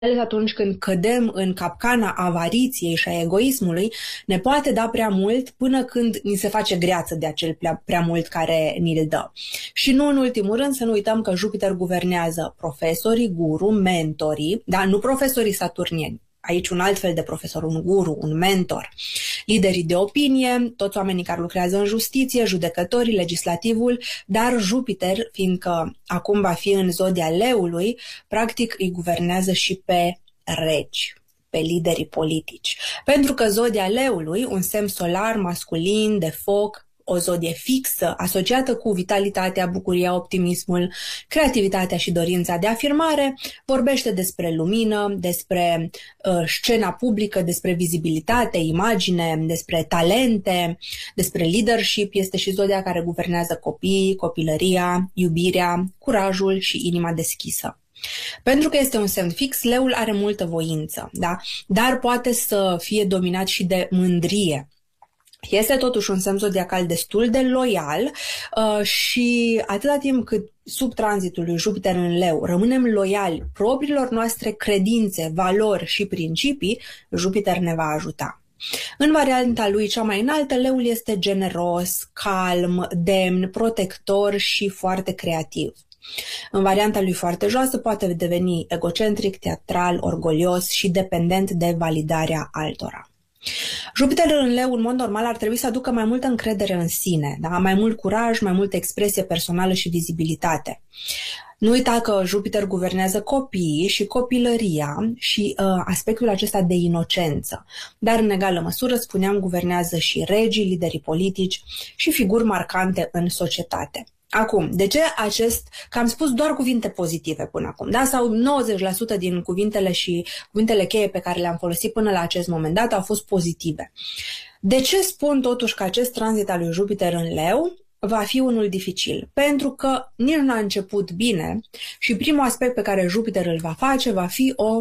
ales atunci când cădem în capcana avariției și a egoismului, ne poate da prea mult până când ni se face greață de acel prea mult care ni-l dă. Și nu în ultimul rând să nu uităm că Jupiter guvernează profesorii, guru, mentorii, dar nu profesorii saturnieni. Aici un alt fel de profesor, un guru, un mentor, liderii de opinie, toți oamenii care lucrează în justiție, judecătorii, legislativul, dar Jupiter, fiindcă acum va fi în zodia leului, practic îi guvernează și pe regi, pe liderii politici. Pentru că zodia leului, un semn solar masculin, de foc, o zodie fixă, asociată cu vitalitatea, bucuria, optimismul, creativitatea și dorința de afirmare, vorbește despre lumină, despre scena publică, despre vizibilitate, imagine, despre talente, despre leadership. Este și zodia care guvernează copiii, copilăria, iubirea, curajul și inima deschisă. Pentru că este un semn fix, leul are multă voință, da? Dar poate să fie dominat și de mândrie. Este totuși un semn zodiacal destul de loial și atâta timp cât sub tranzitul lui Jupiter în Leu rămânem loiali propriilor noastre credințe, valori și principii, Jupiter ne va ajuta. În varianta lui cea mai înaltă, leul este generos, calm, demn, protector și foarte creativ. În varianta lui foarte joasă poate deveni egocentric, teatral, orgolios și dependent de validarea altora. Jupiter în Leu, în mod normal, ar trebui să aducă mai multă încredere în sine, da? Mai mult curaj, mai multă expresie personală și vizibilitate. Nu uita că Jupiter guvernează copiii și copilăria și aspectul acesta de inocență. Dar, în egală măsură, spuneam, guvernează și regii, liderii politici și figuri marcante în societate. Acum, de ce că am spus doar cuvinte pozitive până acum, da? Sau 90% din cuvintele cheie pe care le-am folosit până la acest moment dat au fost pozitive. De ce spun totuși că acest tranzit al lui Jupiter în Leu va fi unul dificil? Pentru că nici nu a început bine și primul aspect pe care Jupiter îl va face va fi o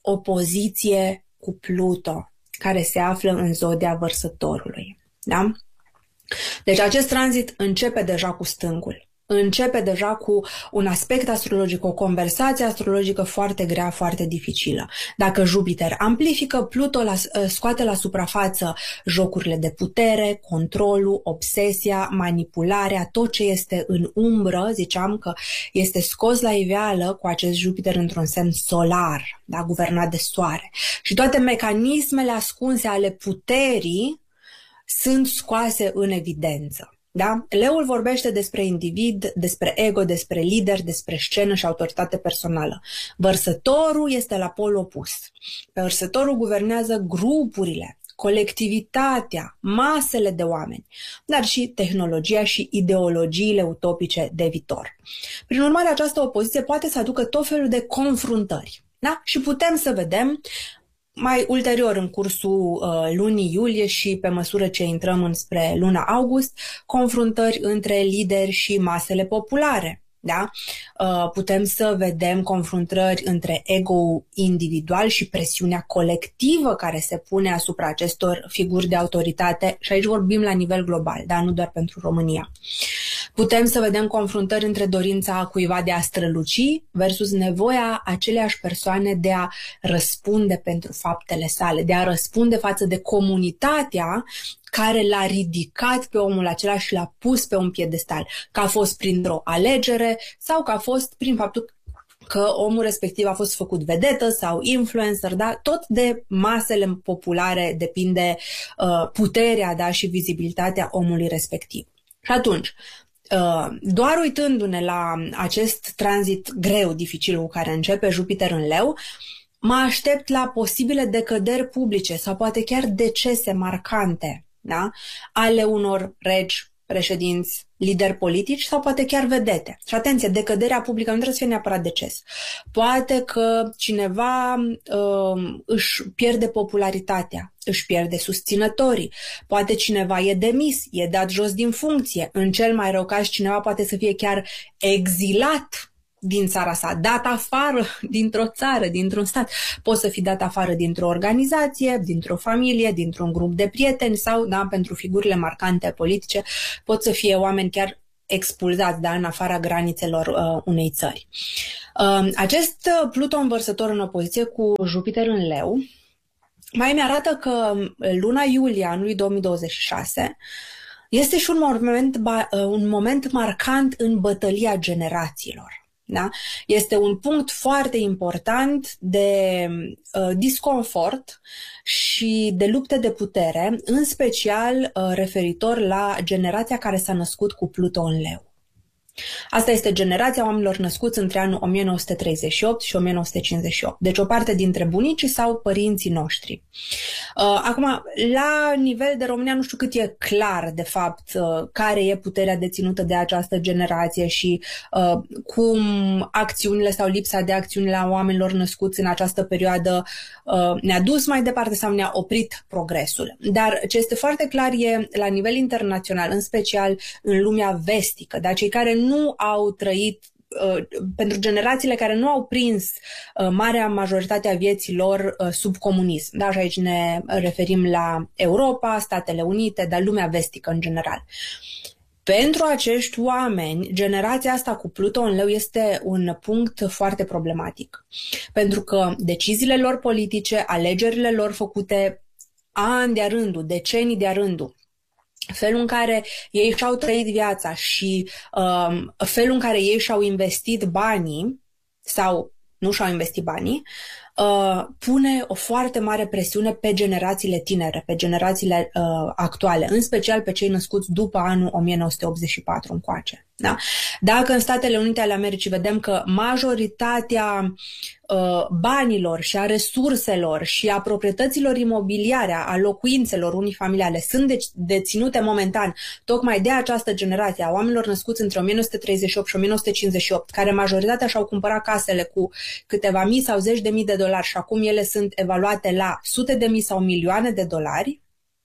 opoziție cu Pluto, care se află în zodia Vărsătorului, da? Deci acest tranzit începe deja cu stângul. Începe deja cu un aspect astrologic, o conversație astrologică foarte grea, foarte dificilă. Dacă Jupiter amplifică, Pluto scoate la suprafață jocurile de putere, controlul, obsesia, manipularea, tot ce este în umbră, ziceam că este scos la iveală cu acest Jupiter într-un semn solar, da, guvernat de soare. Și toate mecanismele ascunse ale puterii sunt scoase în evidență. Da? Leul vorbește despre individ, despre ego, despre lider, despre scenă și autoritate personală. Vărsătorul este la pol opus. Vărsătorul guvernează grupurile, colectivitatea, masele de oameni, dar și tehnologia și ideologiile utopice de viitor. Prin urmare, această opoziție poate să aducă tot felul de confruntări. Da? Și putem să vedem mai ulterior, în cursul lunii iulie și pe măsură ce intrăm înspre luna august, confruntări între lideri și masele populare. Da? Putem să vedem confruntări între ego individual și presiunea colectivă care se pune asupra acestor figuri de autoritate și aici vorbim la nivel global, dar nu doar pentru România. Putem să vedem confruntări între dorința cuiva de a străluci versus nevoia aceleiași persoane de a răspunde pentru faptele sale, de a răspunde față de comunitatea care l-a ridicat pe omul acela și l-a pus pe un piedestal, că a fost printr-o alegere sau că a fost prin faptul că omul respectiv a fost făcut vedetă sau influencer, da? Tot de masele populare depinde puterea, da? Și vizibilitatea omului respectiv. Și atunci, doar uitându-ne la acest tranzit greu, dificil cu care începe Jupiter în Leu, mă aștept la posibile decăderi publice sau poate chiar decese marcante, da? Ale unor regi, președinți, lideri politici sau poate chiar vedete. Și atenție, decăderea publică nu trebuie să fie neapărat deces. Poate că cineva își pierde popularitatea, își pierde susținătorii, poate cineva e demis, e dat jos din funcție. În cel mai rău caz, cineva poate să fie chiar exilat din țara sa, dat afară dintr-o țară, dintr-un stat. Poți să fii dat afară dintr-o organizație, dintr-o familie, dintr-un grup de prieteni sau, da, pentru figurile marcante politice, pot să fie oameni chiar expulzați, da, în afara granițelor unei țări. Acest Pluton vărsător în opoziție cu Jupiter în Leu mai mi-arată că luna iulie anului 2026 este și un moment marcant în bătălia generațiilor. Da? Este un punct foarte important de disconfort și de lupte de putere, în special referitor la generația care s-a născut cu Pluton în Leu. Asta este generația oamenilor născuți între anul 1938 și 1958. Deci o parte dintre bunicii sau părinții noștri. Acum, la nivel de România, nu știu cât e clar, de fapt, care e puterea deținută de această generație și cum acțiunile sau lipsa de acțiune a oamenilor născuți în această perioadă ne-a dus mai departe sau ne-a oprit progresul. Dar ce este foarte clar e, la nivel internațional, în special în lumea vestică, dar cei care nu au trăit, pentru generațiile care nu au prins marea majoritate a vieții lor sub comunism. Da? Și aici ne referim la Europa, Statele Unite, dar lumea vestică în general. Pentru acești oameni, generația asta cu Pluton în Leu este un punct foarte problematic. Pentru că deciziile lor politice, alegerile lor făcute ani de-a rândul, decenii de-a rândul, felul în care ei și-au trăit viața și felul în care ei și-au investit banii sau nu și-au investit banii, pune o foarte mare presiune pe generațiile tinere, pe generațiile actuale, în special pe cei născuți după anul 1984 încoace. Da? Dacă în Statele Unite ale Americii vedem că majoritatea banilor și a resurselor și a proprietăților imobiliare, a locuințelor unifamiliale sunt deținute momentan tocmai de această generație a oamenilor născuți între 1938 și 1958, care majoritatea și-au cumpărat casele cu câteva mii sau zeci de mii de dolari și acum ele sunt evaluate la sute de mii sau milioane de dolari,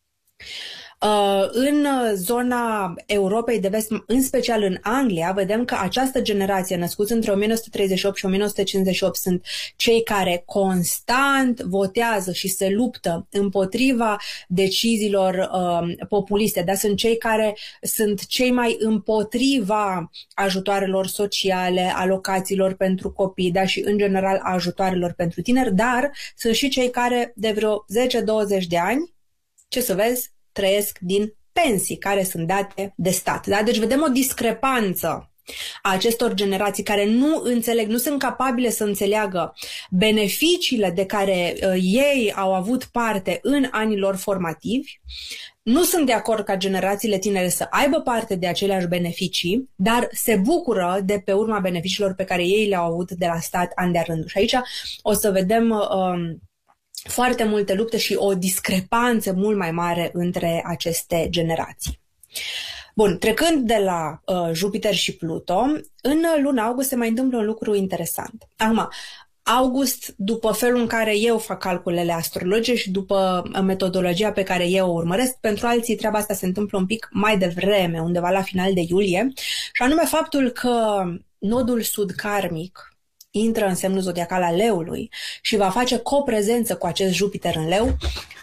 în zona Europei de Vest, în special în Anglia, vedem că această generație născuți între 1938 și 1958 sunt cei care constant votează și se luptă împotriva deciziilor populiste, dar sunt cei care sunt cei mai împotriva ajutoarelor sociale, alocațiilor pentru copii, dar și în general ajutoarelor pentru tineri, dar sunt și cei care de vreo 10-20 de ani, ce să vezi, trăiesc din pensii care sunt date de stat. Da? Deci vedem o discrepanță a acestor generații care nu înțeleg, nu sunt capabile să înțeleagă beneficiile de care ei au avut parte în anii lor formativi, nu sunt de acord ca generațiile tinere să aibă parte de aceleași beneficii, dar se bucură de pe urma beneficiilor pe care ei le-au avut de la stat ani de-a rândul. Și aici o să vedem foarte multe lupte și o discrepanță mult mai mare între aceste generații. Bun, trecând de la Jupiter și Pluto, în luna august se mai întâmplă un lucru interesant. Acum, august, după felul în care eu fac calculele astrologice și după metodologia pe care eu o urmăresc, pentru alții treaba asta se întâmplă un pic mai devreme, undeva la final de iulie, și anume faptul că nodul sud karmic intră în semnul zodiacal al Leului și va face coprezență cu acest Jupiter în Leu,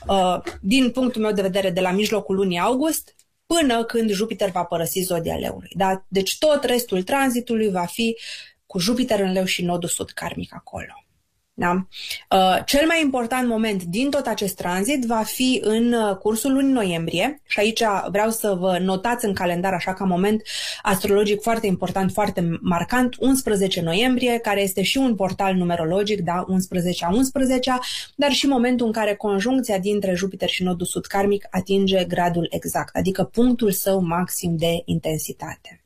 din punctul meu de vedere, de la mijlocul lunii august până când Jupiter va părăsi zodia Leului. Da? Deci tot restul tranzitului va fi cu Jupiter în Leu și nodul sud karmic acolo. Da? Cel mai important moment din tot acest tranzit va fi în cursul lunii noiembrie și aici vreau să vă notați în calendar așa ca moment astrologic foarte important, foarte marcant, 11 noiembrie, care este și un portal numerologic, da, 11 dar și momentul în care conjuncția dintre Jupiter și nodul sud karmic atinge gradul exact, adică punctul său maxim de intensitate.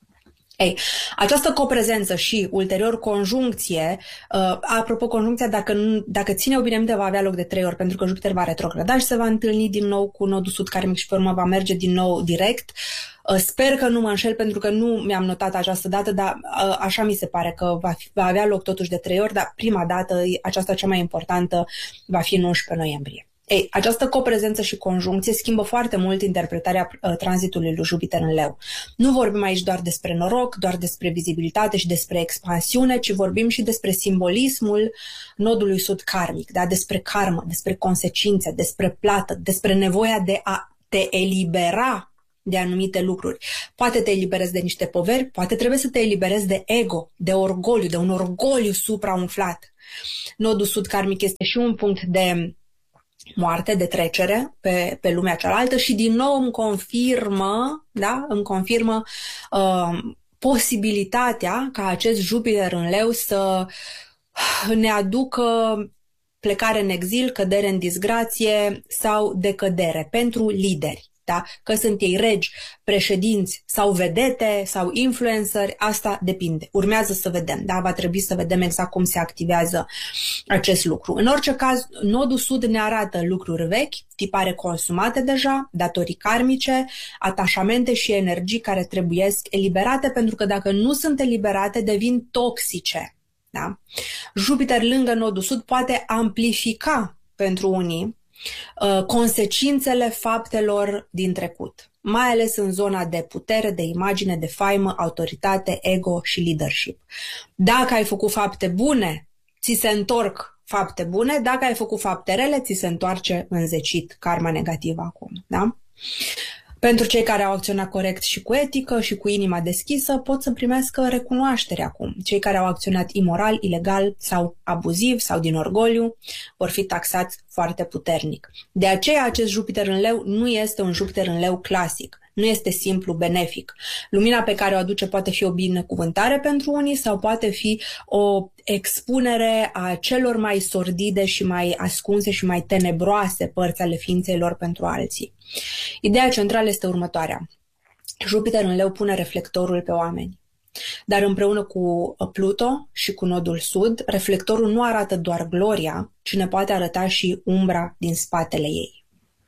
Ei, această coprezență și ulterior conjuncție, apropo, conjuncția dacă ține o bine minte va avea loc de 3 ori pentru că Jupiter va retrograda și se va întâlni din nou cu nodul sud karmic și pe urmă va merge din nou direct. Sper că nu mă înșel pentru că nu mi-am notat această dată, dar așa mi se pare că va avea loc totuși de 3 ori, dar prima dată, aceasta cea mai importantă, va fi în 11 noiembrie. Ei, această coprezență și conjuncție schimbă foarte mult interpretarea tranzitului lui Jupiter în Leu. Nu vorbim aici doar despre noroc, doar despre vizibilitate și despre expansiune, ci vorbim și despre simbolismul nodului sud karmic, da? Despre karmă, despre consecințe, despre plată, despre nevoia de a te elibera de anumite lucruri. Poate te eliberezi de niște poveri, poate trebuie să te eliberezi de ego, de orgoliu, de un orgoliu supraumflat. Nodul sud karmic este și un punct de moarte, de trecere pe lumea cealaltă și din nou îmi confirmă posibilitatea ca acest Jupiter în Leu să ne aducă plecare în exil, cădere în disgrație sau decădere pentru lideri. Da? Că sunt ei regi, președinți sau vedete sau influenceri, asta depinde. Urmează să vedem. Da? Va trebui să vedem exact cum se activează acest lucru. În orice caz, nodul sud ne arată lucruri vechi, tipare consumate deja, datorii karmice, atașamente și energii care trebuiesc eliberate, pentru că dacă nu sunt eliberate, devin toxice. Da? Jupiter lângă nodul sud poate amplifica pentru unii consecințele faptelor din trecut, mai ales în zona de putere, de imagine, de faimă, autoritate, ego și leadership. Dacă ai făcut fapte bune, ți se întorc fapte bune, dacă ai făcut fapte rele, ți se întoarce înzecit karma negativă acum. Da? Pentru cei care au acționat corect și cu etică și cu inima deschisă, pot să primească recunoaștere acum. Cei care au acționat imoral, ilegal sau abuziv sau din orgoliu vor fi taxați foarte puternic. De aceea acest Jupiter în Leu nu este un Jupiter în Leu clasic. Nu este simplu benefic. Lumina pe care o aduce poate fi o binecuvântare pentru unii sau poate fi o expunere a celor mai sordide și mai ascunse și mai tenebroase părți ale ființei lor pentru alții. Ideea centrală este următoarea. Jupiter în Leu pune reflectorul pe oameni. Dar împreună cu Pluto și cu nodul sud, reflectorul nu arată doar gloria, ci ne poate arăta și umbra din spatele ei.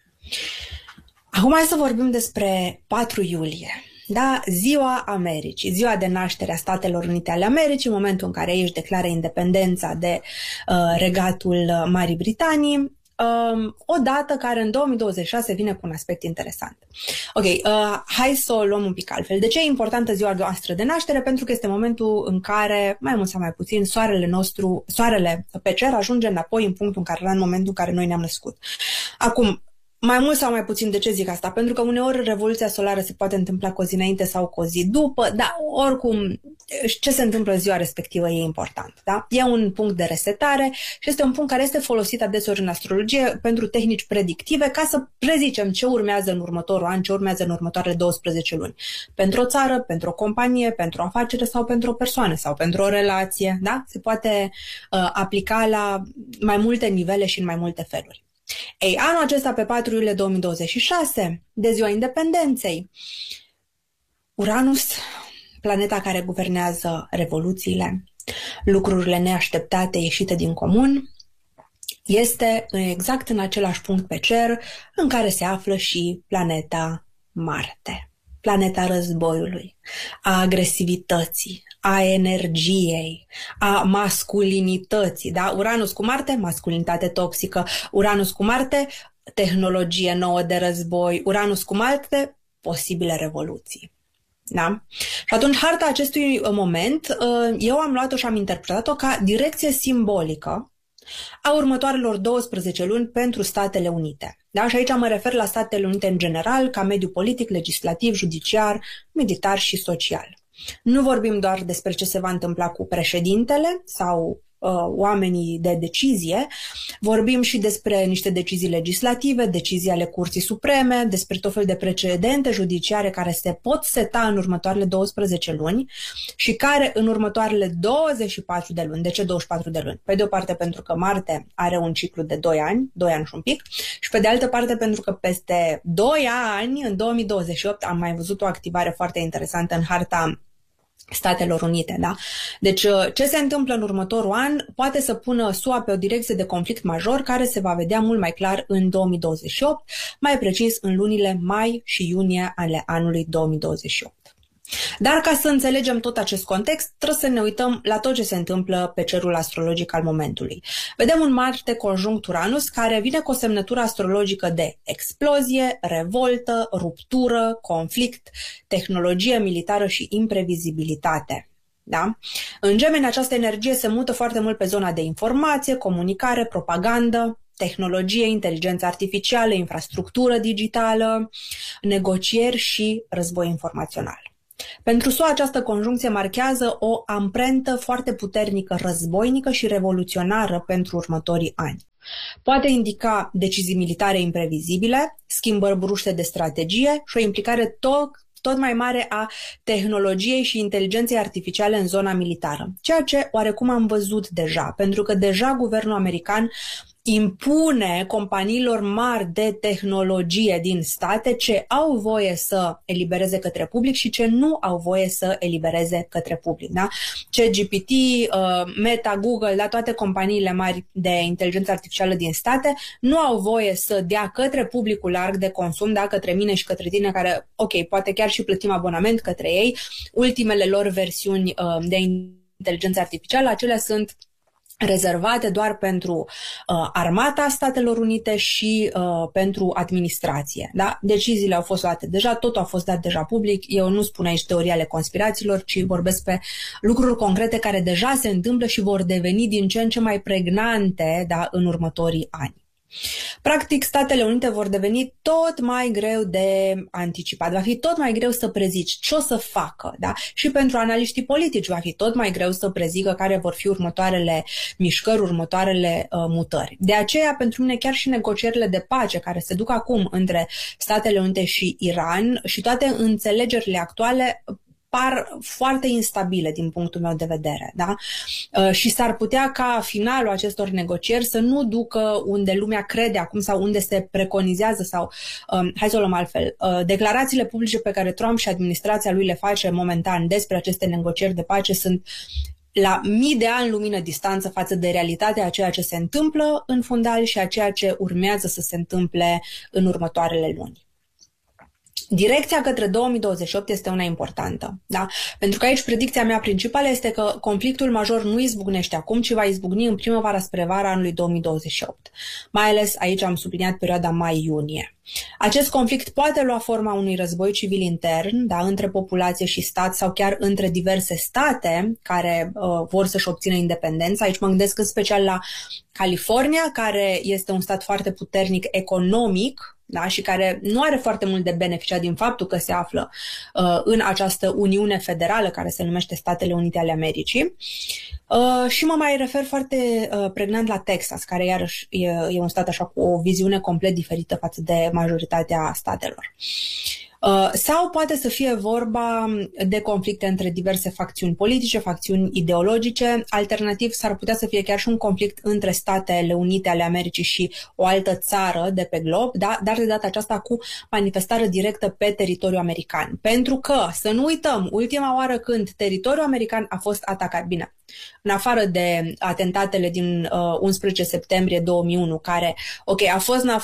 Acum hai să vorbim despre 4 iulie, da? Ziua Americii, ziua de naștere a Statelor Unite ale Americii, în momentul în care ei își declară independența de regatul Marii Britanii, o dată care în 2026 vine cu un aspect interesant. Ok, hai să o luăm un pic altfel. De ce e importantă ziua noastră de naștere? Pentru că este momentul în care, mai mult sau mai puțin, soarele pe cer ajunge înapoi în punctul în care era în momentul în care noi ne-am născut. Acum, mai mult sau mai puțin, de ce zic asta? Pentru că uneori revoluția solară se poate întâmpla cu o zi înainte sau cu o zi după, dar oricum ce se întâmplă în ziua respectivă e important. Da? E un punct de resetare și este un punct care este folosit adeseori în astrologie pentru tehnici predictive ca să prezicem ce urmează în următorul an, ce urmează în următoarele 12 luni. Pentru o țară, pentru o companie, pentru o afacere sau pentru o persoană sau pentru o relație. Da? Se poate aplica la mai multe nivele și în mai multe feluri. Ei, anul acesta, pe 4 iulie 2026, de ziua independenței, Uranus, planeta care guvernează revoluțiile, lucrurile neașteptate, ieșite din comun, este exact în același punct pe cer în care se află și planeta Marte, planeta războiului, a agresivității, a energiei, a masculinității. Da? Uranus cu Marte, masculinitate toxică. Uranus cu Marte, tehnologie nouă de război. Uranus cu Marte, posibile revoluții. Da? Și atunci harta acestui moment eu am luat-o și am interpretat-o ca direcție simbolică a următoarelor 12 luni pentru Statele Unite. Da? Și aici mă refer la Statele Unite în general, ca mediu politic, legislativ, judiciar, militar și social. Nu vorbim doar despre ce se va întâmpla cu președintele sau oamenii de decizie, vorbim și despre niște decizii legislative, decizii ale Curții Supreme, despre tot fel de precedente judiciare care se pot seta în următoarele 12 luni și care în următoarele 24 de luni. De ce 24 de luni? Pe de o parte pentru că Marte are un ciclu de 2 ani și un pic, și pe de altă parte pentru că peste 2 ani, în 2028, am mai văzut o activare foarte interesantă în harta Statelor Unite, da? Deci, ce se întâmplă în următorul an poate să pună SUA pe o direcție de conflict major care se va vedea mult mai clar în 2028, mai precis în lunile mai și iunie ale anului 2028. Dar ca să înțelegem tot acest context, trebuie să ne uităm la tot ce se întâmplă pe cerul astrologic al momentului. Vedem un Marte conjunct Uranus care vine cu o semnătură astrologică de explozie, revoltă, ruptură, conflict, tehnologie militară și imprevizibilitate. Da? În Gemeni, această energie se mută foarte mult pe zona de informație, comunicare, propagandă, tehnologie, inteligență artificială, infrastructură digitală, negocieri și război informațional. Pentru SUA, această conjuncție marchează o amprentă foarte puternică, războinică și revoluționară pentru următorii ani. Poate indica decizii militare imprevizibile, schimbări bruște de strategie și o implicare tot mai mare a tehnologiei și inteligenței artificiale în zona militară, ceea ce oarecum am văzut deja, pentru că deja guvernul american impune companiilor mari de tehnologie din state ce au voie să elibereze către public și ce nu au voie să elibereze către public. Da? ChatGPT, Meta, Google, da, toate companiile mari de inteligență artificială din state nu au voie să dea către publicul larg de consum, da, către mine și către tine, care, ok, poate chiar și plătim abonament către ei, ultimele lor versiuni de inteligență artificială, acelea sunt rezervate doar pentru armata Statelor Unite și pentru administrație. Da? Deciziile au fost luate deja, totul a fost dat deja public. Eu nu spun aici teorii ale conspirațiilor, ci vorbesc pe lucruri concrete care deja se întâmplă și vor deveni din ce în ce mai pregnante, da, în următorii ani. Practic, Statele Unite vor deveni tot mai greu de anticipat. Va fi tot mai greu să prezici ce o să facă. Da? Și pentru analiștii politici va fi tot mai greu să prezică care vor fi următoarele mișcări, următoarele mutări. De aceea, pentru mine, chiar și negocierile de pace care se duc acum între Statele Unite și Iran și toate înțelegerile actuale par foarte instabile din punctul meu de vedere. Da? Și s-ar putea ca finalul acestor negocieri să nu ducă unde lumea crede acum sau unde se preconizează sau, hai să o luăm altfel, declarațiile publice pe care Trump și administrația lui le face momentan despre aceste negocieri de pace sunt la mii de ani lumină distanță față de realitatea a ceea ce se întâmplă în fundal și a ceea ce urmează să se întâmple în următoarele luni. Direcția către 2028 este una importantă, da? Pentru că aici predicția mea principală este că conflictul major nu izbucnește acum, ci va izbucni în primăvara spre vara anului 2028. Mai ales aici am subliniat perioada mai-iunie. Acest conflict poate lua forma unui război civil intern, da, între populație și stat sau chiar între diverse state care vor să-și obțină independența. Aici mă gândesc în special la California, care este un stat foarte puternic economic, da, și care nu are foarte mult de beneficiat din faptul că se află în această Uniune Federală care se numește Statele Unite ale Americii. Și mă mai refer foarte pregnant la Texas, care iarăși e un stat așa cu o viziune complet diferită față de majoritatea statelor. Sau poate să fie vorba de conflicte între diverse facțiuni politice, facțiuni ideologice. Alternativ, s-ar putea să fie chiar și un conflict între Statele Unite ale Americii și o altă țară de pe glob, da? Dar de data aceasta cu manifestare directă pe teritoriul american. Pentru că, să nu uităm, ultima oară când teritoriul american a fost atacat, bine, în afară de atentatele din 11 septembrie 2001, care, ok, a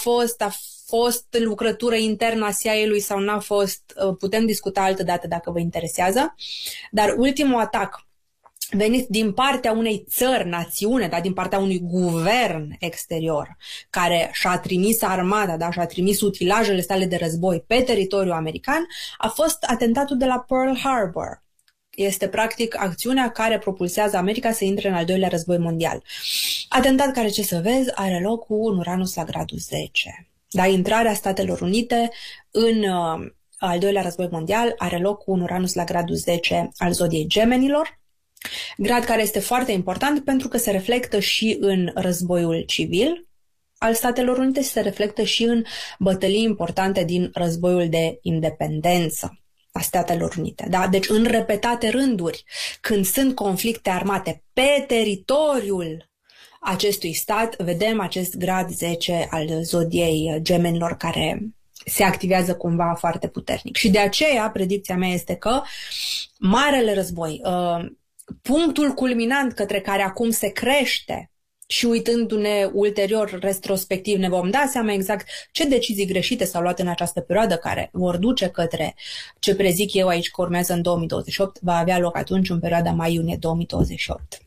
fost lucrătură internă a CIA-ului sau n-a fost, putem discuta altă dată dacă vă interesează, dar ultimul atac venit din partea unei țări, națiune, da, din partea unui guvern exterior care și-a trimis armata, da, și-a trimis utilajele sale de război pe teritoriul american, a fost atentatul de la Pearl Harbor. Este practic acțiunea care propulsează America să intre în al doilea război mondial. Atentat care, ce să vezi, are loc cu un Uranus la gradul 10. Dar intrarea Statelor Unite în al doilea război mondial are loc cu un Uranus la gradul 10 al zodiei Gemenilor, grad care este foarte important pentru că se reflectă și în războiul civil al Statelor Unite și se reflectă și în bătălii importante din războiul de independență a Statelor Unite. Da? Deci în repetate rânduri, când sunt conflicte armate pe teritoriul acestui stat, vedem acest grad 10 al zodiei Gemenilor care se activează cumva foarte puternic. Și de aceea, predicția mea este că marele război, punctul culminant către care acum se crește și uitându-ne ulterior, retrospectiv, ne vom da seama exact ce decizii greșite s-au luat în această perioadă care vor duce către ce prezic eu aici că urmează în 2028, va avea loc atunci în perioada mai-iunie 2028.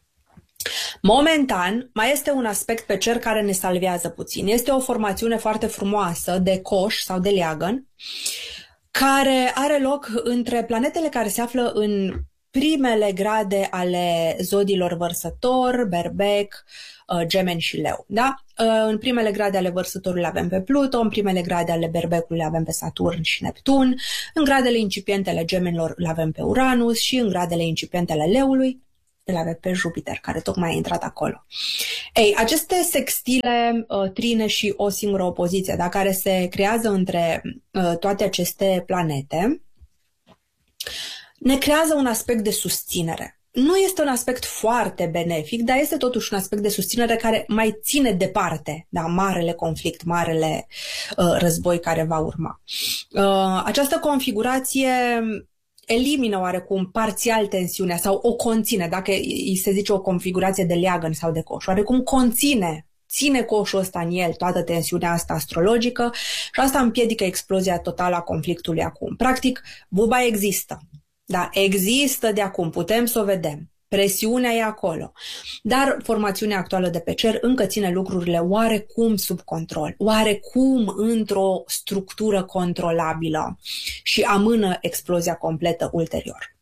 Momentan, mai este un aspect pe cer care ne salvează puțin. Este o formațiune foarte frumoasă de coș sau de leagăn, care are loc între planetele care se află în primele grade ale zodiilor Vărsător, Berbec, Gemeni și Leu. Da? În primele grade ale Vărsătorului avem pe Pluto, în primele grade ale Berbecului avem pe Saturn și Neptun, în gradele incipiente ale Gemenilor îl avem pe Uranus și în gradele incipiente ale Leului îl avem pe Jupiter, care tocmai a intrat acolo. Ei, aceste sextile, trine și o singură opoziție, da, care se creează între toate aceste planete, ne creează un aspect de susținere. Nu este un aspect foarte benefic, dar este totuși un aspect de susținere care mai ține departe, da, marele conflict, marele război care va urma. Această configurație elimină oarecum parțial tensiunea sau o conține, dacă îi se zice o configurație de leagăn sau de coș, oarecum ține coșul ăsta în el, toată tensiunea asta astrologică și asta împiedică explozia totală a conflictului acum. Practic, buba există. Da, există de acum, putem să o vedem. Presiunea e acolo. Dar formațiunea actuală de pe cer încă ține lucrurile oarecum sub control, oarecum într-o structură controlabilă și amână explozia completă ulterior.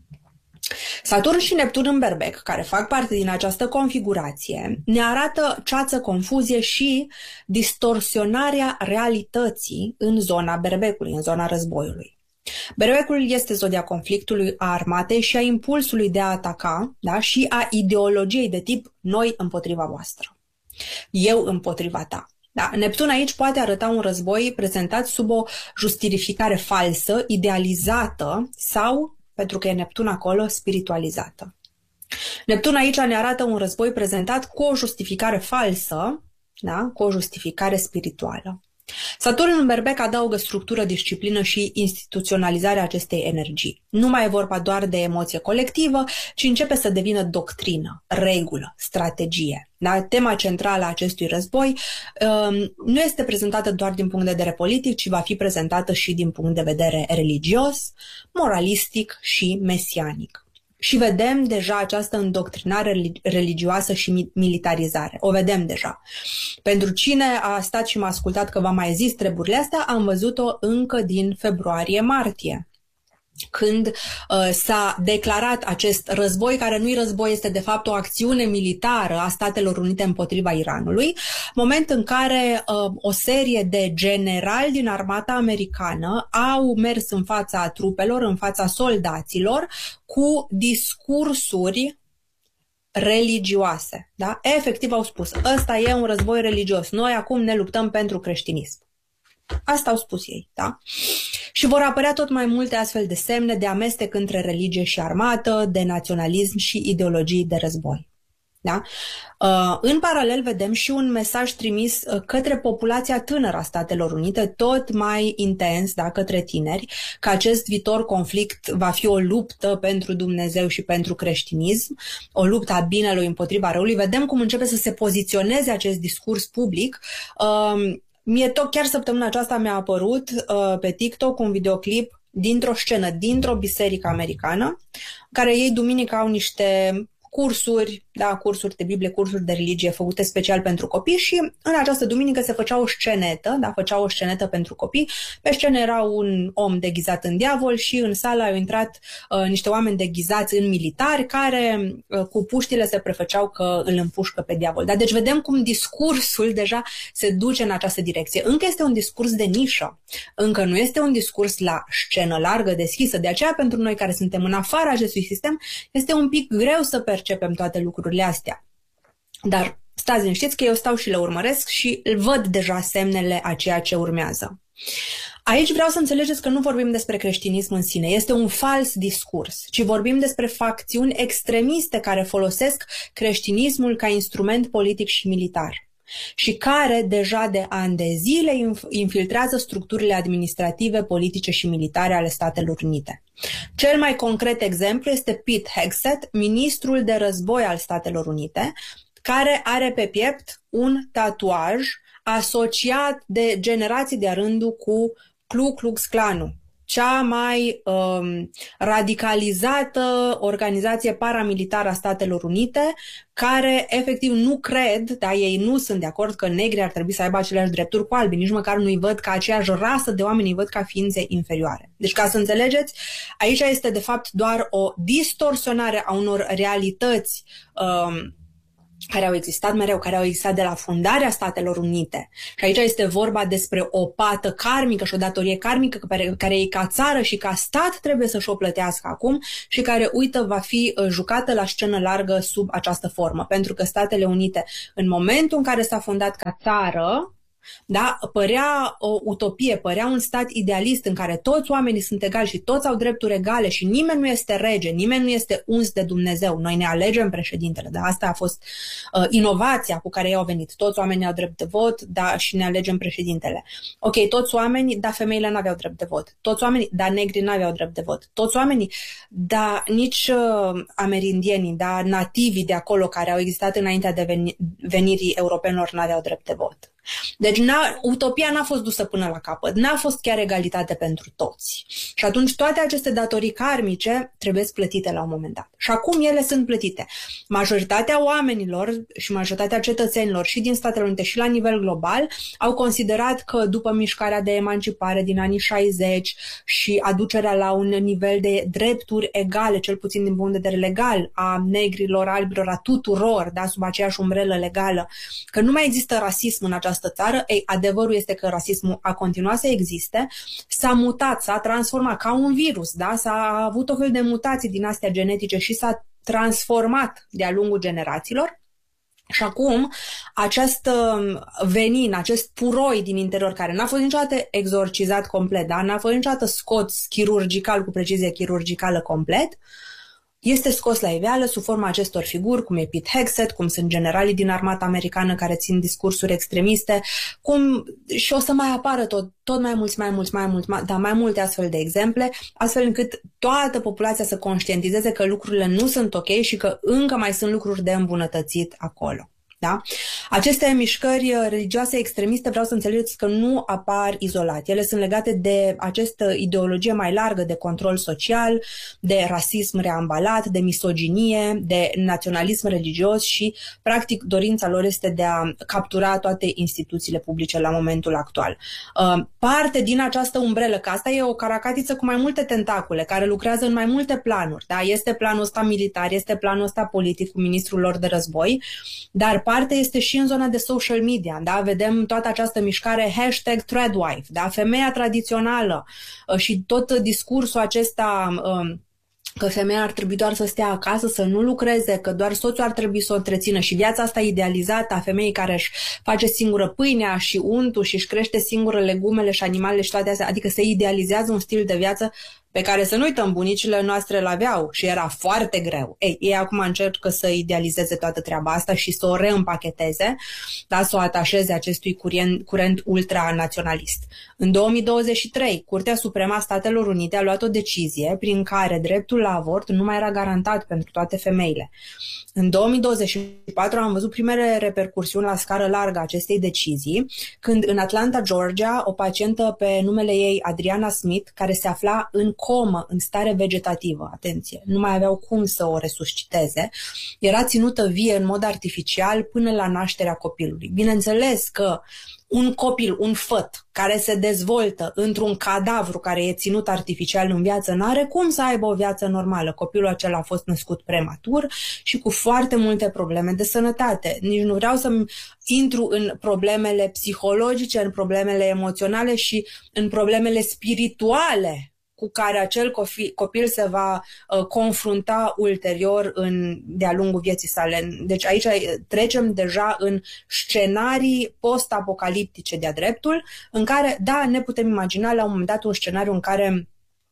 Saturn și Neptun în Berbec, care fac parte din această configurație, ne arată ceață, confuzie și distorsionarea realității în zona Berbecului, în zona războiului. Berbecul este zodia conflictului, a armatei și a impulsului de a ataca, da? Și a ideologiei de tip noi împotriva voastră, eu împotriva ta. Da? Neptun aici poate arăta un război prezentat sub o justificare falsă, idealizată sau, pentru că e Neptun acolo, spiritualizată. Neptun aici ne arată un război prezentat cu o justificare falsă, da? Cu o justificare spirituală. Saturn în Berbec adaugă structură, disciplină și instituționalizarea acestei energii. Nu mai e vorba doar de emoție colectivă, ci începe să devină doctrină, regulă, strategie. Da? Tema centrală a acestui război nu este prezentată doar din punct de vedere politic, ci va fi prezentată și din punct de vedere religios, moralistic și mesianic. Și vedem deja această îndoctrinare religioasă și militarizare. O vedem deja. Pentru cine a stat și m-a ascultat că v-am mai zis treburile astea, am văzut-o încă din februarie-martie, când s-a declarat acest război, care nu-i război, este de fapt o acțiune militară a Statelor Unite împotriva Iranului, moment în care o serie de generali din armata americană au mers în fața trupelor, în fața soldaților, cu discursuri religioase. Da? Efectiv au spus, ăsta e un război religios, noi acum ne luptăm pentru creștinism. Asta au spus ei, da? Și vor apărea tot mai multe astfel de semne de amestec între religie și armată, de naționalism și ideologii de război. Da? În paralel vedem și un mesaj trimis către populația tânără a Statelor Unite, tot mai intens, da, către tineri, că acest viitor conflict va fi o luptă pentru Dumnezeu și pentru creștinism, o luptă a binelui împotriva răului. Vedem cum începe să se poziționeze acest discurs public. Mie tot chiar săptămâna aceasta mi-a apărut pe TikTok un videoclip dintr-o scenă, dintr-o biserică americană, în care ei duminică au niște cursuri, da, cursuri de Biblie, cursuri de religie făcute special pentru copii și în această duminică se făcea o scenetă, da, făcea o scenetă pentru copii. Pe scenă era un om deghizat în diavol și în sală au intrat niște oameni deghizați în militari care cu puștile se prefăceau că îl împușcă pe diavol. Da, deci vedem cum discursul deja se duce în această direcție. Încă este un discurs de nișă, încă nu este un discurs la scenă largă, deschisă. De aceea, pentru noi care suntem în afara acestui sistem, este un pic greu să percepem toate lucrurile astea. Dar stați liniștiți că eu stau și le urmăresc și văd deja semnele a ceea ce urmează. Aici vreau să înțelegeți că nu vorbim despre creștinism în sine, este un fals discurs, ci vorbim despre facțiuni extremiste care folosesc creștinismul ca instrument politic și militar și care deja de ani de zile infiltrează structurile administrative, politice și militare ale Statelor Unite. Cel mai concret exemplu este Pete Hegseth, ministrul de război al Statelor Unite, care are pe piept un tatuaj asociat de generații de-a rândul cu Ku Klux Klanul. cea mai radicalizată organizație paramilitară a Statelor Unite, care efectiv nu cred, dar ei nu sunt de acord că negri ar trebui să aibă aceleași drepturi cu albi, nici măcar nu-i văd ca aceeași rasă de oameni, îi văd ca ființe inferioare. Deci, ca să înțelegeți, aici este de fapt doar o distorsionare a unor realități care au existat mereu, care au existat de la fundarea Statelor Unite. Și aici este vorba despre o pată karmică și o datorie karmică care ei ca țară și ca stat trebuie să-și o plătească acum și care, uită, va fi jucată la scenă largă sub această formă. Pentru că Statele Unite, în momentul în care s-a fundat ca țară, da, părea o utopie, părea un stat idealist în care toți oamenii sunt egali și toți au drepturi egale și nimeni nu este rege, nimeni nu este uns de Dumnezeu. Noi ne alegem președintele, dar asta a fost inovația cu care ei au venit. Toți oamenii au drept de vot, da, și ne alegem președintele. Ok, toți oamenii, dar femeile nu aveau drept de vot. Toți oamenii, dar negrii nu aveau drept de vot. Toți oamenii, dar nici amerindienii, da, nativii de acolo care au existat înaintea de venirii europenilor nu aveau drept de vot. Deci utopia n-a fost dusă până la capăt, n-a fost chiar egalitate pentru toți. Și atunci toate aceste datorii karmice trebuie plătite la un moment dat. Și acum ele sunt plătite. Majoritatea oamenilor și majoritatea cetățenilor și din Statele Unite și la nivel global au considerat că după mișcarea de emancipare din anii 60 și aducerea la un nivel de drepturi egale, cel puțin din punct de vedere legal, a negrilor, albilor, a tuturor, da, sub aceeași umbrelă legală, că nu mai există rasism în această țară. Ei, adevărul este că rasismul a continuat să existe, s-a mutat, s-a transformat ca un virus, da? S-a avut o fel de mutații din astea genetice și s-a transformat de-a lungul generațiilor. Și acum, acest venin, acest puroi din interior, care n-a fost niciodată exorcizat complet, da? N-a fost niciodată scos chirurgical, cu precizie chirurgicală complet, este scos la iveală sub forma acestor figuri, cum e Pete Hegseth, cum sunt generalii din armata americană care țin discursuri extremiste, cum și o să mai apară tot mai multe astfel de exemple, astfel încât toată populația să conștientizeze că lucrurile nu sunt ok și că încă mai sunt lucruri de îmbunătățit acolo. Da? Aceste mișcări religioase extremiste, vreau să înțelegeți că nu apar izolat. Ele sunt legate de această ideologie mai largă de control social, de rasism reambalat, de misoginie, de naționalism religios și, practic, dorința lor este de a captura toate instituțiile publice la momentul actual. Parte din această umbrelă, că asta e o caracatiță cu mai multe tentacule, care lucrează în mai multe planuri. Da? Este planul ăsta militar, este planul ăsta politic cu ministrul lor de război, dar parte este și în zona de social media, da? Vedem toată această mișcare #threadwife, da? Femeia tradițională și tot discursul acesta că femeia ar trebui doar să stea acasă, să nu lucreze, că doar soțul ar trebui să o întrețină și viața asta idealizată a femeii care își face singură pâinea și untul și își crește singură legumele și animalele și toate astea, adică se idealizează un stil de viață pe care, să nu uităm, bunicile noastre l-aveau și era foarte greu. Ei acum încercă să idealizeze toată treaba asta și să o reîmpacheteze, da, să o atașeze acestui curent ultranaționalist. În 2023, Curtea Supremă a Statelor Unite a luat o decizie prin care dreptul la avort nu mai era garantat pentru toate femeile. În 2024 am văzut primele repercursiuni la scară largă a acestei decizii, când în Atlanta, Georgia, o pacientă pe numele ei Adriana Smith, care se afla în comă, în stare vegetativă, atenție, nu mai aveau cum să o resusciteze, era ținută vie în mod artificial până la nașterea copilului. Bineînțeles că un copil, un făt, care se dezvoltă într-un cadavru care e ținut artificial în viață, n-are cum să aibă o viață normală. Copilul acela a fost născut prematur și cu foarte multe probleme de sănătate. Nici nu vreau să intru în problemele psihologice, în problemele emoționale și în problemele spirituale cu care acel copil se va confrunta ulterior de-a lungul vieții sale. Deci aici trecem deja în scenarii post-apocaliptice de-a dreptul, în care, da, ne putem imagina la un moment dat un scenariu în care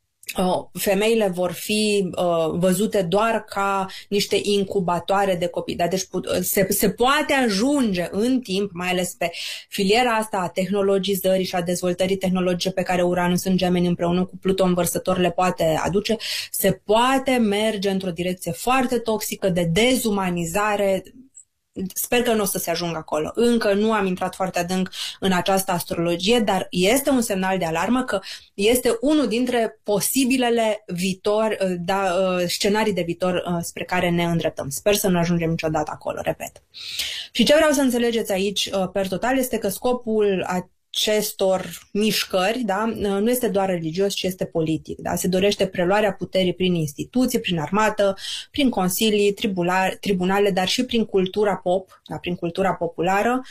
femeile vor fi văzute doar ca niște incubatoare de copii. Da? Deci se poate ajunge în timp, mai ales pe filiera asta a tehnologizării și a dezvoltării tehnologice pe care Uranus în Gemeni împreună cu Pluton vărsător le poate aduce, se poate merge într-o direcție foarte toxică de dezumanizare Sper că nu o să se ajungă acolo. Încă nu am intrat foarte adânc în această astrologie, dar este un semnal de alarmă că este unul dintre posibilele scenarii de viitor spre care ne îndreptăm. Sper să nu ajungem niciodată acolo, repet. Și ce vreau să înțelegeți aici, per total, este că scopul acestor mișcări, da, nu este doar religios, ci este politic. Da? Se dorește preluarea puterii prin instituții, prin armată, prin consilii, tribunale, dar și prin cultura pop, da, prin cultura populară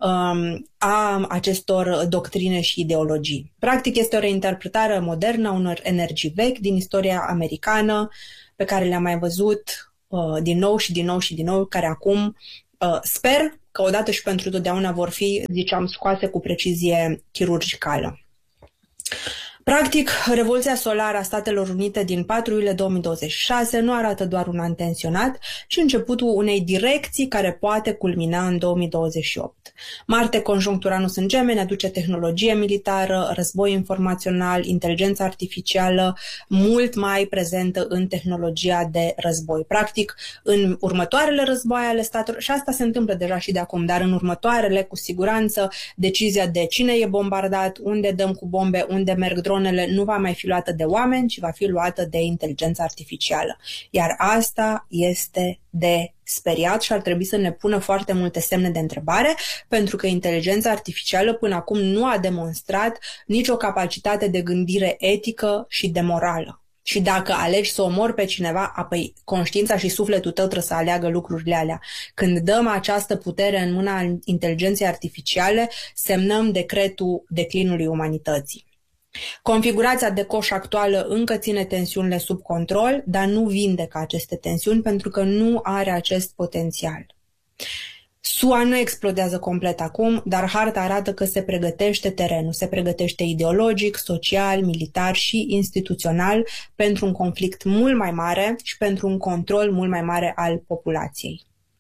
a acestor doctrine și ideologii. Practic este o reinterpretare modernă a unor energii vechi din istoria americană, pe care le-am mai văzut din nou și din nou și din nou, care acum sper că odată și pentru totdeauna vor fi, ziceam, scoase cu precizie chirurgicală. Practic, Revoluția solară a Statelor Unite din 4 iulie 2026 nu arată doar un intenționat, ci începutul unei direcții care poate culmina în 2028. Marte conjunct Uranus în Gemeni aduce tehnologie militară, război informațional, inteligență artificială mult mai prezentă în tehnologia de război. Practic, în următoarele războaie ale statelor, și asta se întâmplă deja și de acum, dar în următoarele, cu siguranță, decizia de cine e bombardat, unde dăm cu bombe, unde merg dronele, nu va mai fi luată de oameni, ci va fi luată de inteligență artificială. Iar asta este de speriat și ar trebui să ne pună foarte multe semne de întrebare, pentru că inteligența artificială până acum nu a demonstrat nicio capacitate de gândire etică și de morală. Și dacă alegi să omori pe cineva, apoi conștiința și sufletul tău trebuie să aleagă lucrurile alea. Când dăm această putere în mâna inteligenței artificiale, semnăm decretul declinului umanității. Configurația de coș actuală încă ține tensiunile sub control, dar nu vindecă aceste tensiuni pentru că nu are acest potențial. SUA nu explodează complet acum, dar harta arată că se pregătește terenul, se pregătește ideologic, social, militar și instituțional pentru un conflict mult mai mare și pentru un control mult mai mare al populației.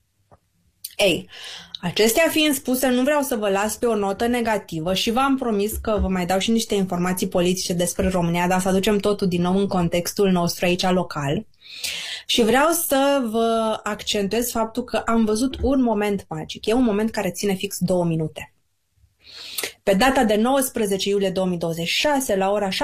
Ei, acestea fiind spuse, nu vreau să vă las pe o notă negativă și v-am promis că vă mai dau și niște informații politice despre România, dar să aducem totul din nou în contextul nostru aici local. Și vreau să vă accentuez faptul că am văzut un moment magic. E un moment care ține fix 2 minute. Pe data de 19 iulie 2026, la ora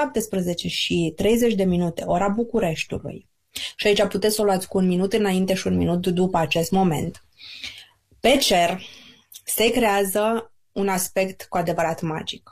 17:30, ora Bucureștiului, și aici puteți să o luați cu 1 minut înainte și 1 minut după acest moment, pe cer se creează un aspect cu adevărat magic.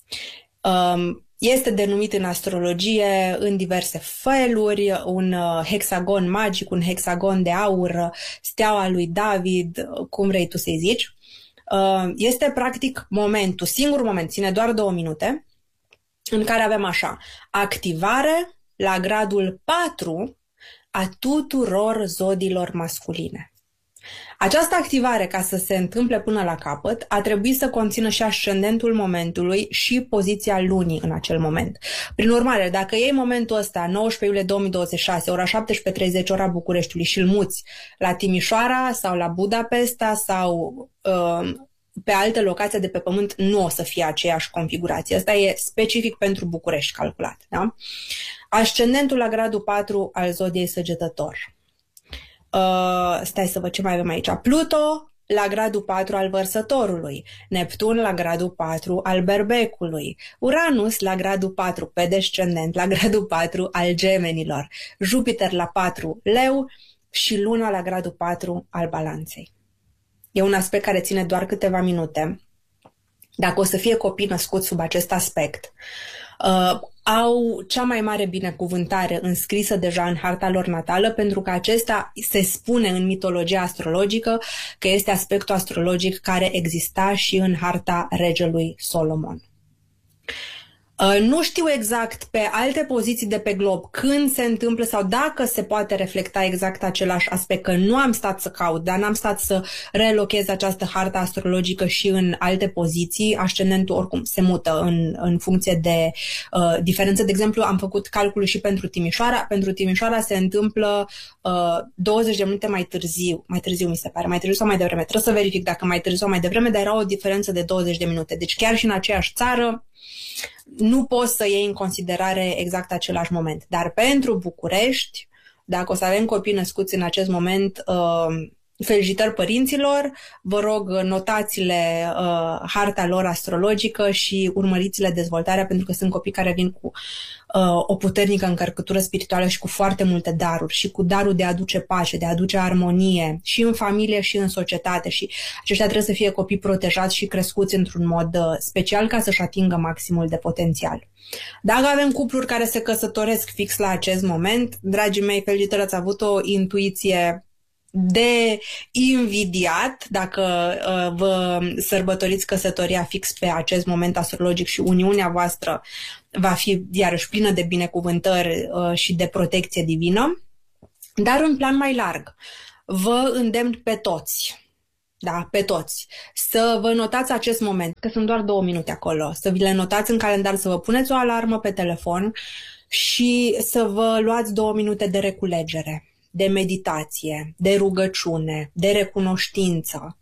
Este denumit în astrologie în diverse feluri, un hexagon magic, un hexagon de aur, steaua lui David, cum vrei tu să-i zici. Este practic momentul, singurul moment, ține doar 2 minute, în care avem așa: activare la gradul 4 a tuturor zodiilor masculine. Această activare, ca să se întâmple până la capăt, a trebuit să conțină și ascendentul momentului și poziția lunii în acel moment. Prin urmare, dacă iei momentul ăsta, 19 iulie 2026, ora 17:30, ora Bucureștiului, și îl muți la Timișoara sau la Budapesta sau pe alte locații de pe pământ, nu o să fie aceeași configurație. Asta e specific pentru București calculat. Da? Ascendentul la gradul 4 al zodiei Săgetător. Stai să văd ce mai avem aici. Pluto la gradul 4 al Vărsătorului, Neptun la gradul 4 al Berbecului, Uranus la gradul 4 pe descendent, la gradul 4 al Gemenilor, Jupiter la 4 Leu și Luna la gradul 4 al Balanței. E un aspect care ține doar câteva minute. Dacă o să fie copii născuți sub acest aspect, au cea mai mare binecuvântare înscrisă deja în harta lor natală, pentru că acesta se spune în mitologia astrologică că este aspectul astrologic care exista și în harta regelui Solomon. Nu știu exact pe alte poziții de pe glob când se întâmplă sau dacă se poate reflecta exact același aspect, că nu am stat să caut, dar n-am stat să relochez această hartă astrologică și în alte poziții. Ascendentul oricum se mută în funcție de diferență. De exemplu, am făcut calculul și pentru Timișoara. Pentru Timișoara se întâmplă 20 de minute mai târziu mi se pare, mai târziu sau mai devreme. Trebuie să verific dacă mai târziu sau mai devreme, dar era o diferență de 20 de minute. Deci chiar și în aceeași țară nu poți să iei în considerare exact același moment. Dar pentru București, dacă o să avem copii născuți în acest moment, Felicitări părinților, vă rog notați-le harta lor astrologică și urmăriți-le dezvoltarea, pentru că sunt copii care vin cu o puternică încărcătură spirituală și cu foarte multe daruri și cu darul de a aduce pace, de a aduce armonie și în familie și în societate, și aceștia trebuie să fie copii protejați și crescuți într-un mod special ca să-și atingă maximul de potențial. Dacă avem cupluri care se căsătoresc fix la acest moment, dragii mei, felicitări, ați avut o intuiție de invidiat dacă vă sărbătoriți căsătoria fix pe acest moment astrologic și uniunea voastră va fi iarăși plină de binecuvântări și de protecție divină. Dar în plan mai larg, vă îndemn pe toți, da, pe toți, să vă notați acest moment, că sunt doar 2 minute acolo, să vi le notați în calendar, să vă puneți o alarmă pe telefon și să vă luați 2 minute de reculegere, de meditație, de rugăciune, de recunoștință.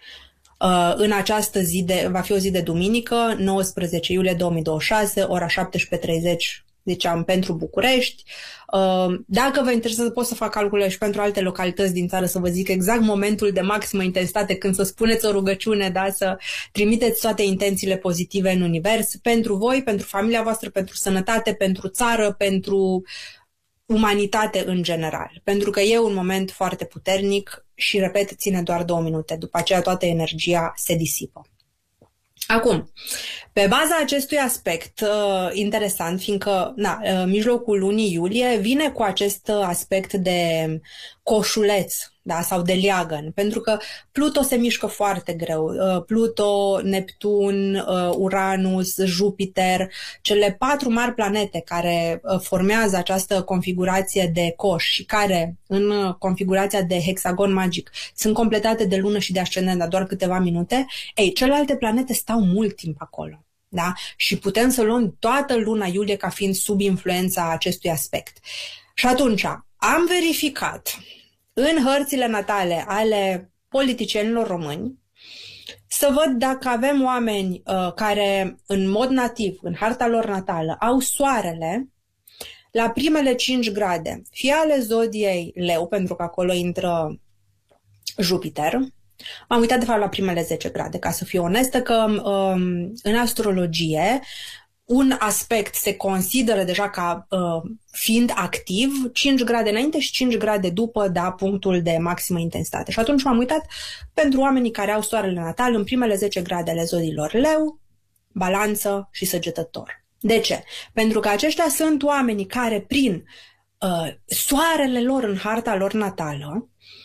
În această zi, va fi o zi de duminică, 19 iulie 2026, ora 17:30, ziceam, pentru București. Dacă vă interesează, pot să fac calcule și pentru alte localități din țară, să vă zic exact momentul de maximă intensitate când să spuneți o rugăciune, da? Să trimiteți toate intențiile pozitive în univers, pentru voi, pentru familia voastră, pentru sănătate, pentru țară, pentru umanitate în general. Pentru că e un moment foarte puternic și, repet, ține doar 2 minute. După aceea toată energia se disipă. Acum, pe baza acestui aspect interesant, fiindcă mijlocul lunii iulie vine cu acest aspect de coșuleț, da, sau de leagăn, pentru că Pluto se mișcă foarte greu. Pluto, Neptun, Uranus, Jupiter, cele 4 mari planete care formează această configurație de coș și care, în configurația de hexagon magic, sunt completate de lună și de ascendent, dar doar câteva minute, celelalte planete stau mult timp acolo. Da? Și putem să luăm toată luna iulie ca fiind sub influența acestui aspect. Și atunci am verificat în hărțile natale ale politicienilor români să văd dacă avem oameni care în mod nativ, în harta lor natală, au soarele la primele 5 grade, fie ale zodiei Leu, pentru că acolo intră Jupiter. M-am uitat de fapt la primele 10 grade, ca să fiu onestă, că în astrologie un aspect se consideră deja ca fiind activ 5 grade înainte și 5 grade după, da, punctul de maximă intensitate. Și atunci m-am uitat pentru oamenii care au soarele natal în primele 10 grade ale zodiilor Leu, Balanță și Săgetător. De ce? Pentru că aceștia sunt oamenii care prin soarele lor în harta lor natală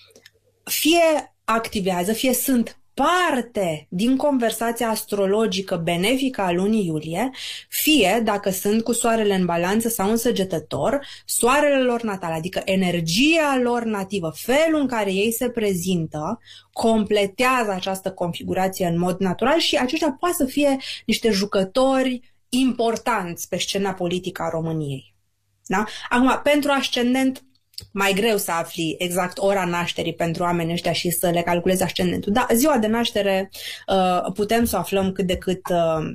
fie activează, fie sunt parte din conversația astrologică benefică a lunii iulie, fie, dacă sunt cu soarele în Balanță sau în Săgetător, soarele lor natal, adică energia lor nativă, felul în care ei se prezintă, completează această configurație în mod natural și aceștia poate să fie niște jucători importanți pe scena politică a României. Da? Acum, pentru ascendent, mai greu să afli exact ora nașterii pentru oamenii ăștia și să le calculezi ascendentul. Da, ziua de naștere putem să o aflăm cât de cât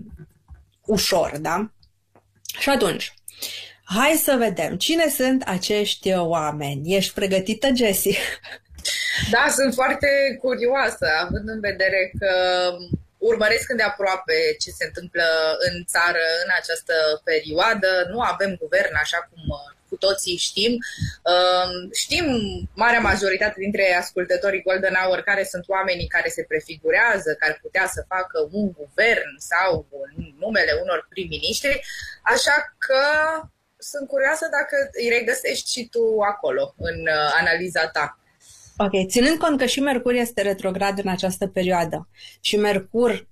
ușor, da? Și atunci, hai să vedem cine sunt acești oameni. Ești pregătită, Jessie? Da, sunt foarte curioasă, având în vedere că urmăresc îndeaproape ce se întâmplă în țară în această perioadă. Nu avem guvern, așa cum cu toții știm. Știm, marea majoritate dintre ascultătorii Golden Hour, care sunt oamenii care se prefigurează, care putea să facă un guvern sau numele unor prim-miniștri, așa că sunt curioasă dacă îi regăsești și tu acolo, în analiza ta. Ok, ținând cont că și Mercur este retrograd în această perioadă și Mercur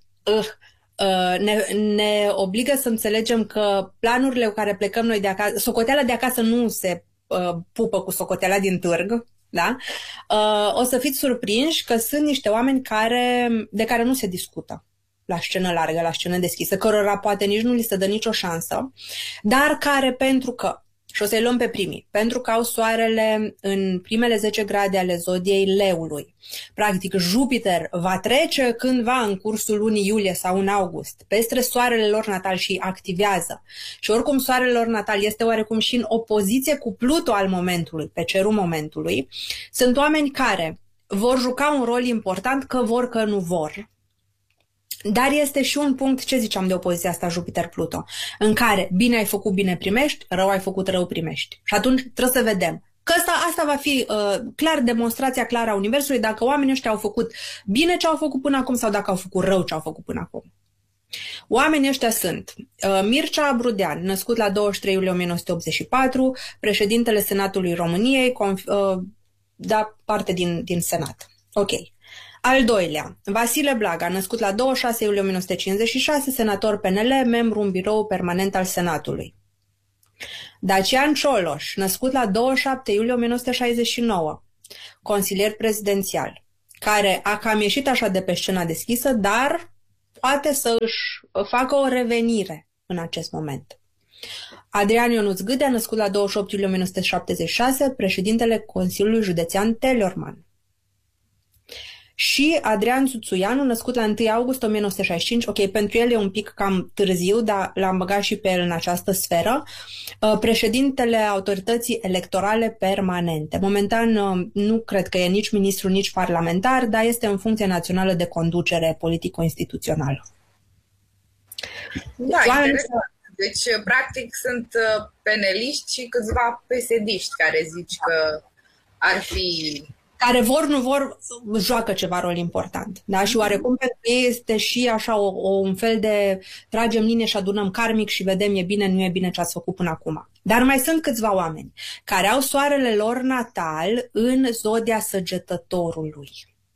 ne obligă să înțelegem că planurile cu care plecăm noi de acasă, socoteala de acasă nu se pupă cu socoteala din târg, da? O să fiți surprinși că sunt niște oameni de care nu se discută la scenă largă, la scenă deschisă, cărora poate nici nu li se dă nicio șansă, dar care, pentru că, și o să-i luăm pe primii, pentru că au soarele în primele 10 grade ale zodiei Leului. Practic, Jupiter va trece cândva în cursul lunii iulie sau în august peste soarele lor natal și activează. Și oricum soarele lor natal este oarecum și în opoziție cu Pluto al momentului, pe cerul momentului. Sunt oameni care vor juca un rol important, că vor, că nu vor. Dar este și un punct, ce ziceam de opoziția asta Jupiter-Pluto, în care bine ai făcut, bine primești, rău ai făcut, rău primești. Și atunci trebuie să vedem. Că asta va fi clar demonstrația clară a Universului dacă oamenii ăștia au făcut bine ce au făcut până acum sau dacă au făcut rău ce au făcut până acum. Oamenii ăștia sunt Mircea Brudean, născut la 23 iulie 1984, președintele Senatului României, da parte din Senat. Ok. Al doilea, Vasile Blaga, născut la 26 iulie 1956, senator PNL, membru în birou permanent al Senatului. Dacian Cioloș, născut la 27 iulie 1969, consilier prezidențial, care a cam ieșit așa de pe scena deschisă, dar poate să își facă o revenire în acest moment. Adrian Ionuț Gâdea, născut la 28 iulie 1976, președintele Consiliului Județean Teleorman. Și Adrian Țuțuianu, născut la 1 august 1965, ok, pentru el e un pic cam târziu, dar l-am băgat și pe el în această sferă, președintele Autorității Electorale Permanente. Momentan nu cred că e nici ministru, nici parlamentar, dar este în funcție națională de conducere politico-instituțională. Da, interesant. Deci, practic, sunt peneliști și câțiva PSD-ști care zici că ar fi... Care vor, nu vor, joacă ceva rol important. Da? Și oarecum pentru ei este și așa un fel de tragem linie și adunăm karmic și vedem e bine, nu e bine ce ați făcut până acum. Dar mai sunt câțiva oameni care au soarele lor natal în zodia Săgetătorului.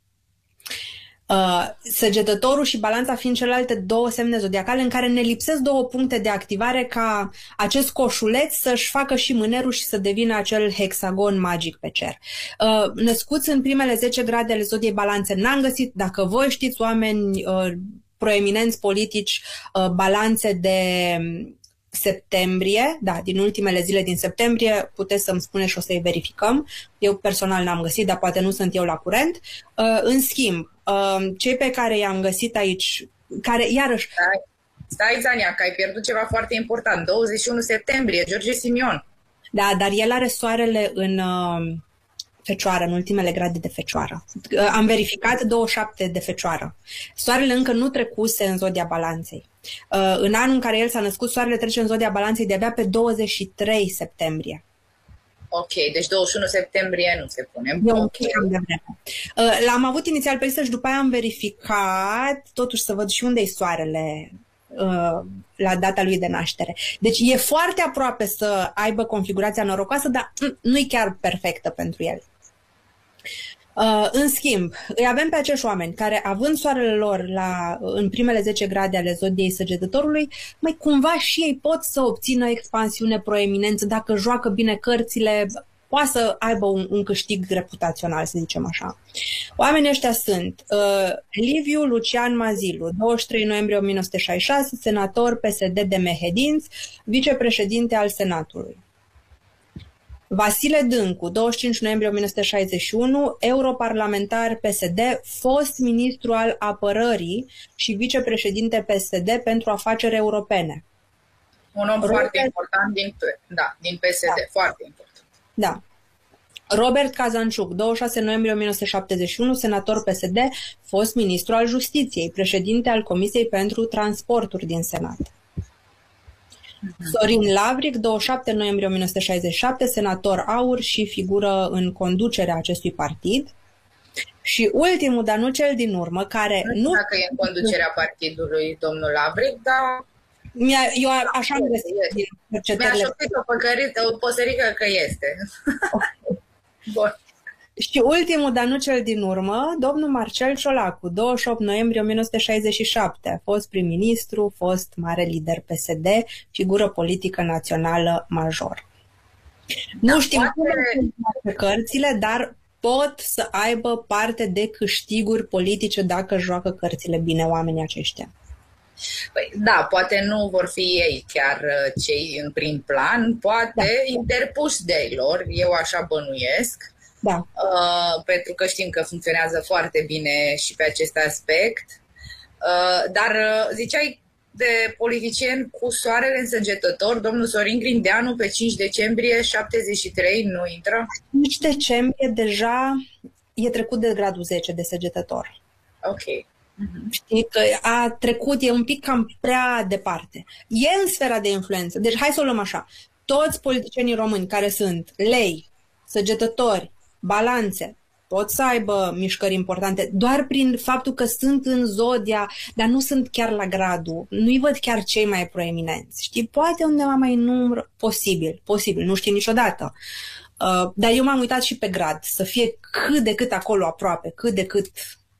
Săgetătorul și Balanța fiind celelalte două semne zodiacale în care ne lipsesc două puncte de activare ca acest coșuleț să-și facă și mânerul și să devină acel hexagon magic pe cer. Născuți în primele 10 grade ale zodiei Balanțe n-am găsit, dacă voi știți oameni proeminenți politici, Balanțe de septembrie, da, din ultimele zile din septembrie, puteți să-mi spuneți și o să-i verificăm. Eu personal n-am găsit, dar poate nu sunt eu la curent. În schimb, cei pe care i-am găsit aici, care iarăși... Stai, Zania, că ai pierdut ceva foarte important. 21 septembrie, George Simion. Da, dar el are soarele în Fecioară, în ultimele grade de Fecioară. Am verificat 27 de Fecioară. Soarele încă nu trecuse în zodia Balanței. În anul în care el s-a născut, soarele trece în zodia Balanței de-abia pe 23 septembrie. Ok, deci 21 septembrie nu se pune. E un pic cam de vreme. L-am avut inițial pe listă și după aia am verificat, totuși să văd și unde e soarele la data lui de naștere. Deci e foarte aproape să aibă configurația norocoasă, dar nu e chiar perfectă pentru el. În schimb, îi avem pe acești oameni care, având soarele lor în primele 10 grade ale zodiei Săgetătorului, mai cumva și ei pot să obțină expansiune, proeminență, dacă joacă bine cărțile, poate să aibă un câștig reputațional, să zicem așa. Oamenii ăștia sunt Liviu Lucian Mazilu, 23 noiembrie 1966, senator PSD de Mehedinți, vicepreședinte al Senatului. Vasile Dâncu, 25 noiembrie 1961, europarlamentar PSD, fost ministru al apărării și vicepreședinte PSD pentru afaceri europene. Un om foarte important din PSD, da. Foarte important. Da. Robert Cazanciuc, 26 noiembrie 1971, senator PSD, fost ministru al Justiției, președinte al Comisiei pentru Transporturi din Senat. Sorin Lavric, 27 noiembrie 1967, senator AUR și figură în conducerea acestui partid. Și ultimul, dar nu cel din urmă, care nu... Dacă e în conducerea partidului domnul Lavric, dar... Eu așa am găsit din cercetările. Mi-a șoptit o păsărică că este. Bun. Și ultimul, dar nu cel din urmă, domnul Marcel Ciolacu, 28 noiembrie 1967, a fost prim-ministru, fost mare lider PSD, figură politică națională major. Nu știm cum pe cărțile, dar pot să aibă parte de câștiguri politice dacă joacă cărțile bine oamenii aceștia. Păi, da, poate nu vor fi ei chiar cei în prim plan, poate interpuși de ei lor, eu așa bănuiesc. Da. Pentru că știm că funcționează foarte bine și pe acest aspect. Dar ziceai de politicieni cu soarele în Săgetător, domnul Sorin Grindeanu pe 5 decembrie 73 nu intră? 5 decembrie deja e trecut de gradul 10 de săgetător. Ok. Știi că a trecut, e un pic cam prea departe. E în sfera de influență. Deci hai să o luăm așa. Toți politicienii români care sunt lei, săgetători, balanțe, pot să aibă mișcări importante doar prin faptul că sunt în zodia, dar nu sunt chiar la gradul. Nu-i văd chiar cei mai proeminenți. Știi? Poate undeva mai în umbră. Posibil. Nu știi niciodată. Dar eu m-am uitat și pe grad. Să fie cât de cât acolo aproape. Cât de cât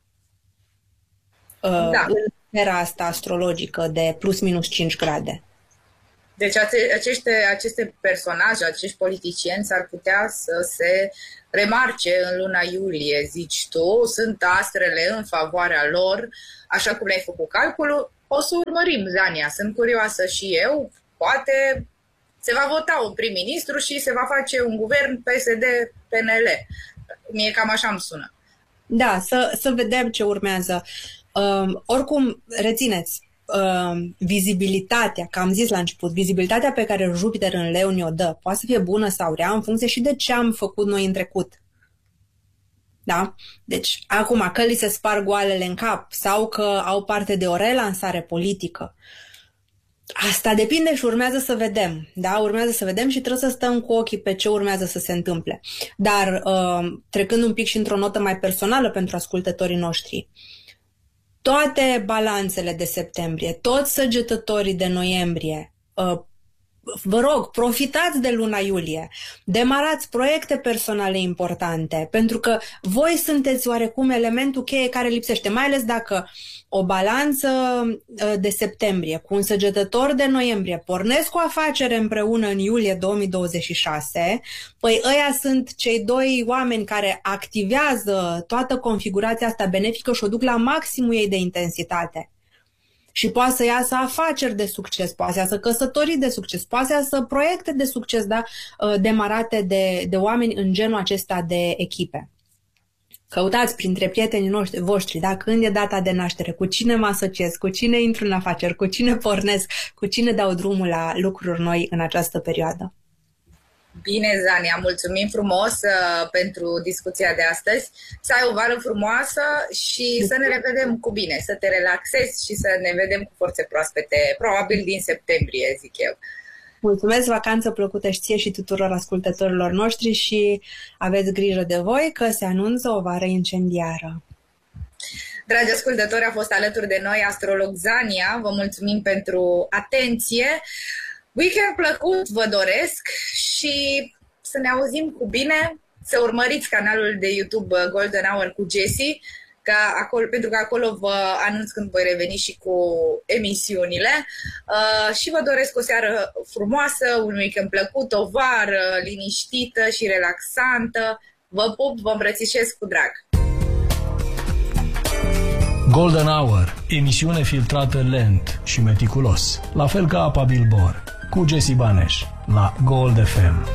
în sfera asta astrologică de plus minus 5 grade. Deci aceste personaje, acești politicieni s-ar putea să se remarce în luna iulie, zici tu, sunt astrele în favoarea lor, așa cum le-ai făcut calculul. O să urmărim, Zania, sunt curioasă și eu, poate se va vota un prim-ministru și se va face un guvern PSD-PNL. Mie cam așa îmi sună. Da, să vedem ce urmează. Oricum, rețineți, vizibilitatea, că am zis la început, vizibilitatea pe care Jupiter în Leu ne-o dă poate să fie bună sau rea în funcție și de ce am făcut noi în trecut. Da? Deci, acum, că li se sparg goalele în cap sau că au parte de o relansare politică, asta depinde și urmează să vedem. Da? Urmează să vedem și trebuie să stăm cu ochii pe ce urmează să se întâmple. Dar, trecând un pic și într-o notă mai personală pentru ascultătorii noștri, toate balanțele de septembrie, toți săgetătorii de noiembrie, vă rog, profitați de luna iulie, demarați proiecte personale importante, pentru că voi sunteți oarecum elementul cheie care lipsește, mai ales dacă o balanță de septembrie cu un săgetător de noiembrie pornesc o afacere împreună în iulie 2026, păi ăia sunt cei doi oameni care activează toată configurația asta benefică și o duc la maximul ei de intensitate. Și poate să iasă afaceri de succes, poate să iasă căsătorii de succes, poate să iasă proiecte de succes, da, demarate de oameni în genul acesta de echipe. Căutați printre prietenii voștri, da, când e data de naștere, cu cine mă asociez, cu cine intru în afaceri, cu cine pornesc, cu cine dau drumul la lucruri noi în această perioadă. Bine, Zania, mulțumim frumos pentru discuția de astăzi. Să ai o vară frumoasă și să ne revedem cu bine, să te relaxezi și să ne vedem cu forțe proaspete, probabil din septembrie, zic eu. Mulțumesc, vacanță plăcută și ție și tuturor ascultătorilor noștri și aveți grijă de voi că se anunță o vară incendiară. Dragi ascultători, a fost alături de noi astrolog Zania, vă mulțumim pentru atenție. Weekend plăcut vă doresc și să ne auzim cu bine, să urmăriți canalul de YouTube Golden Hour cu Jessie, pentru că acolo vă anunț când voi reveni și cu emisiunile și vă doresc o seară frumoasă, un weekend plăcut, o vară liniștită și relaxantă. Vă pup, vă îmbrățișez cu drag! Golden Hour, emisiune filtrată lent și meticulos, la fel ca apa Bilbor, cu Jessie Baneș, la Gold FM.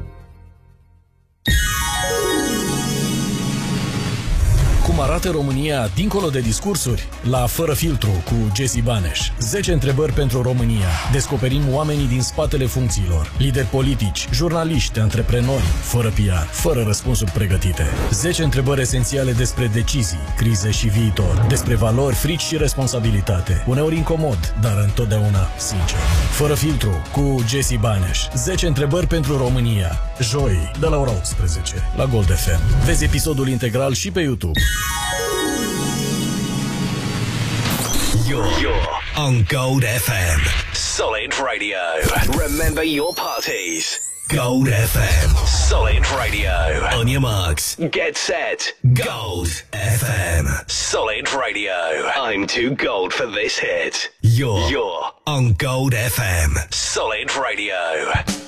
Cum arată România dincolo de discursuri? La Fără Filtru cu Jessie Baneș. 10 întrebări pentru România. Descoperim oamenii din spatele funcțiilor. Lideri politici, jurnaliști, antreprenori, fără PR, fără răspunsuri pregătite. 10 întrebări esențiale despre decizii, crize și viitor. Despre valori, frici și responsabilitate. Uneori incomod, dar întotdeauna sincer. Fără Filtru cu Jessie Baneș. 10 întrebări pentru România. Joi, de la ora 18, la Gold FM. Vezi episodul integral și pe YouTube. You're on Gold FM. Solid Radio. Remember your parties. Gold FM. Solid Radio. On your marks. Get set. Gold FM. Solid Radio. I'm too gold for this hit. You're on Gold FM. Solid Radio.